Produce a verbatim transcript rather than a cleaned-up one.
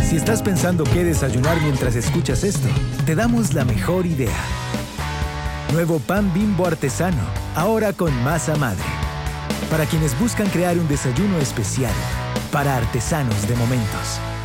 Si estás pensando qué desayunar mientras escuchas esto, te damos la mejor idea. Nuevo pan Bimbo artesano, ahora con masa madre. Para quienes buscan crear un desayuno especial, para artesanos de momentos.